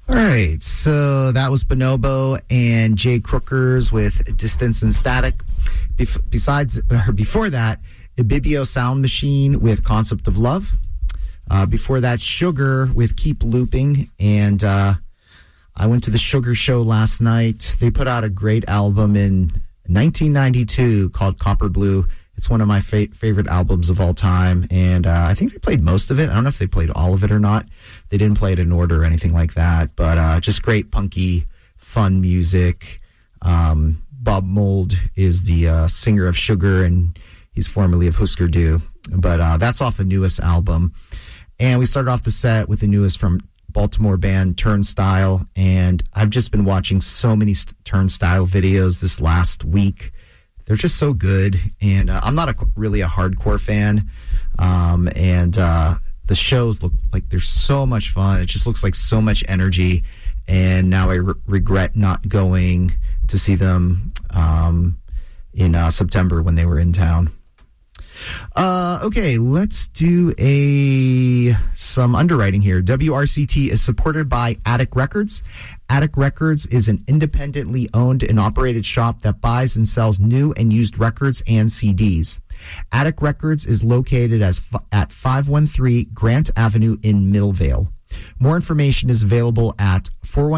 All right, so that was Bonobo and Jay Crookers with Distance and Static. Before that, Ibibio Sound Machine with Concept of Love. Before that, Sugar with Keep Looping. And I went to the Sugar show last night. They put out a great album in 1992 called Copper Blue. It's one of my favorite albums of all time, and I think they played most of it. I don't know if they played all of it or not. They didn't play it in order or anything like that, but just great, punky, fun music. Bob Mould is the singer of Sugar, and he's formerly of Husker Du, but that's off the newest album. And we started off the set with the newest from Baltimore band Turnstile, and I've just been watching so many Turnstile videos this last week. They're just so good, and I'm not really a hardcore fan, and the shows look like they're so much fun. It just looks like so much energy, and now I regret not going to see them in September when they were in town. Okay, let's do some underwriting here. WRCT is supported by Attic Records. Attic Records is an independently owned and operated shop that buys and sells new and used records and CDs. Attic Records is located at 513 Grant Avenue in Millvale. More information is available at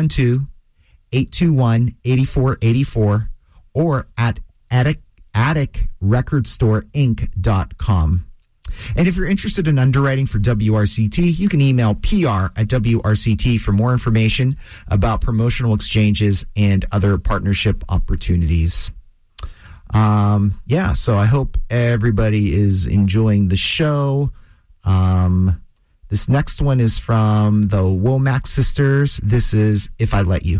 412-821-8484 or at atticrecordstore.inc.com. And if you're interested in underwriting for WRCT, you can email PR@WRCT for more information about promotional exchanges and other partnership opportunities. So I hope everybody is enjoying the show. This next one is from the Womack Sisters. This is If I Let You.